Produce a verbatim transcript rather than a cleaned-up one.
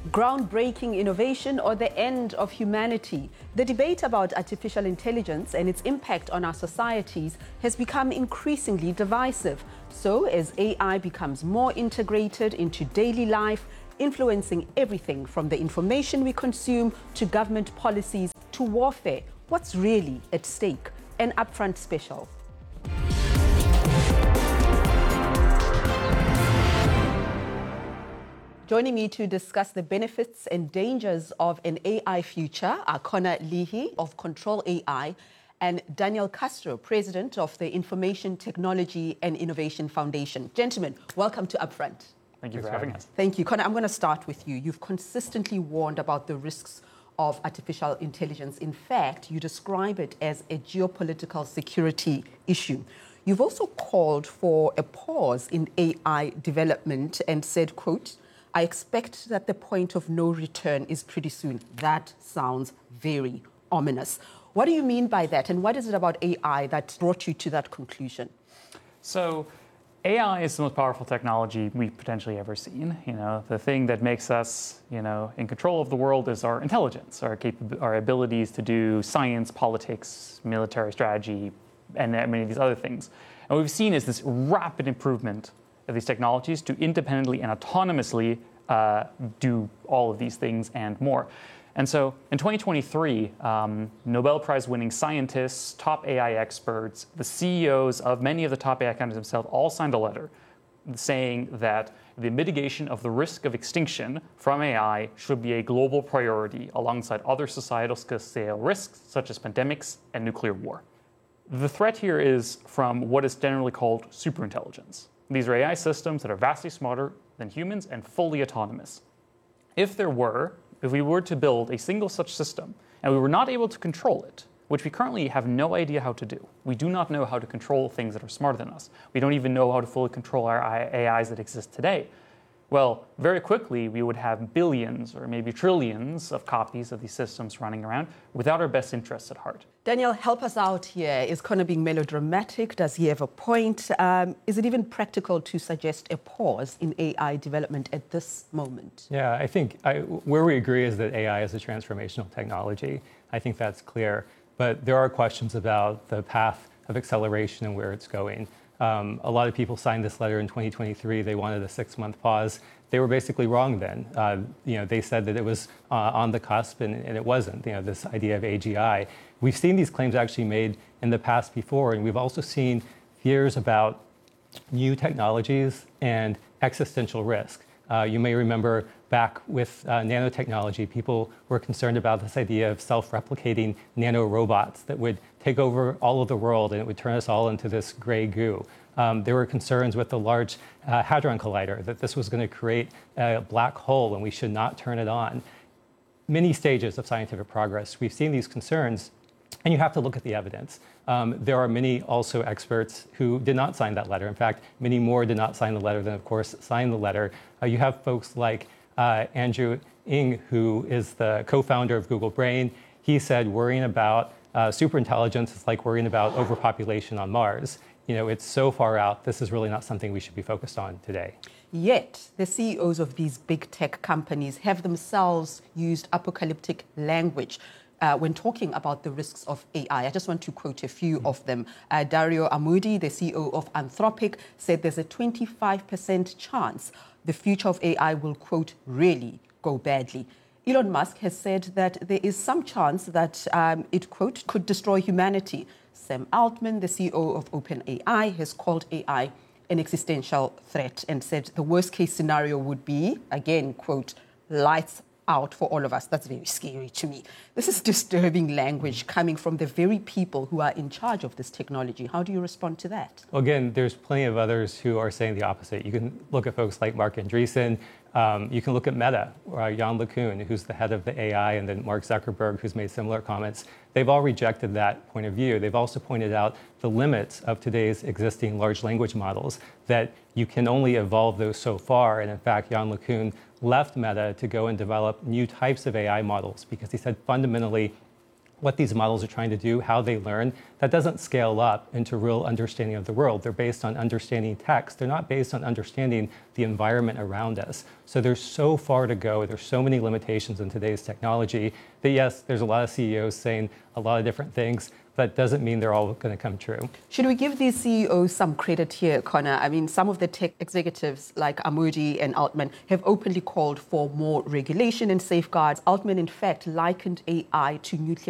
Groundbreaking innovation or the end of humanity? The debate about artificial intelligence and its impact on our societies has become increasingly divisive. So, as A I becomes more integrated into daily life, influencing everything from the information we consume to government policies to warfare, what's really at stake? An Upfront special. Joining me to discuss the benefits and dangers of an A I future are Connor Leahy of Control A I and Daniel Castro, President of the Information Technology and Innovation Foundation. Gentlemen, welcome to Upfront. Thank you for having us. Thank you. Connor, I'm going to start with you. You've consistently warned about the risks of artificial intelligence. In fact, you describe it as a geopolitical security issue. You've also called for a pause in A I development and said, quote, I expect that the point of no return is pretty soon. That sounds very ominous. What do you mean by that? And what is it about A I that brought you to that conclusion? So A I is the most powerful technology we've potentially ever seen. You know, the thing that makes us, you know, in control of the world is our intelligence, our capab- our abilities to do science, politics, military strategy, and many of these other things. And what we've seen is this rapid improvement of these technologies to independently and autonomously uh, do all of these things and more. And so in twenty twenty-three, um, Nobel Prize-winning scientists, top A I experts, the C E Os of many of the top A I companies themselves all signed a letter saying that the mitigation of the risk of extinction from A I should be a global priority alongside other societal scale risks such as pandemics and nuclear war. The threat here is from what is generally called superintelligence. These are A I systems that are vastly smarter than humans and fully autonomous. If there were, if we were to build a single such system and we were not able to control it, which we currently have no idea how to do, we do not know how to control things that are smarter than us. We don't even know how to fully control our A Is that exist today. Well, very quickly, we would have billions or maybe trillions of copies of these systems running around without our best interests at heart. Daniel, help us out here. Is Connor being melodramatic? Does he have a point? Um, is it even practical to suggest a pause in A I development at this moment? Yeah, I think I, where we agree is that A I is a transformational technology. I think that's clear. But there are questions about the path of acceleration and where it's going. Um, a lot of people signed this letter in twenty twenty-three. They wanted a six-month pause. They were basically wrong then. Uh, you know, they said that it was uh, on the cusp, and, and it wasn't. You know, this idea of A G I. We've seen these claims actually made in the past before, and we've also seen fears about new technologies and existential risk. Uh, you may remember back with uh, nanotechnology, people were concerned about this idea of self-replicating nanorobots that would take over all of the world and it would turn us all into this gray goo. Um, there were concerns with the Large uh, Hadron Collider that this was going to create a black hole and we should not turn it on. Many stages of scientific progress, we've seen these concerns, and you have to look at the evidence. Um, there are many also experts who did not sign that letter. In fact, many more did not sign the letter than, of course, signed the letter. Uh, you have folks like uh, Andrew Ng, who is the co-founder of Google Brain. He said worrying about uh, superintelligence is like worrying about overpopulation on Mars. You know, it's so far out. This is really not something we should be focused on today. Yet, the C E Os of these big tech companies have themselves used apocalyptic language Uh, when talking about the risks of A I. I just want to quote a few mm-hmm. of them. Uh, Dario Amodei, the C E O of Anthropic, said there's a twenty-five percent chance the future of A I will, quote, really go badly. Elon Musk has said that there is some chance that um, it, quote, could destroy humanity. Sam Altman, the C E O of OpenAI, has called A I an existential threat and said the worst case scenario would be, again, quote, lights out for all of us. That's very scary to me. This is disturbing language coming from the very people who are in charge of this technology. How do you respond to that? Well, again, there's plenty of others who are saying the opposite. You can look at folks like Mark Andreessen. Um, you can look at Meta, or Jan LeCun, who's the head of the A I, and then Mark Zuckerberg, who's made similar comments. They've all rejected that point of view. They've also pointed out the limits of today's existing large language models, that you can only evolve those so far. And in fact, Jan LeCun left Meta to go and develop new types of A I models because he said fundamentally what these models are trying to do, how they learn, that doesn't scale up into real understanding of the world. They're based on understanding text. They're not based on understanding the environment around us. So there's so far to go. There's so many limitations in today's technology that, yes, there's a lot of C E Os saying a lot of different things. That doesn't mean they're all going to come true. Should we give these C E Os some credit here, Connor? I mean, some of the tech executives like Amodi and Altman have openly called for more regulation and safeguards. Altman, in fact, likened A I to nuclear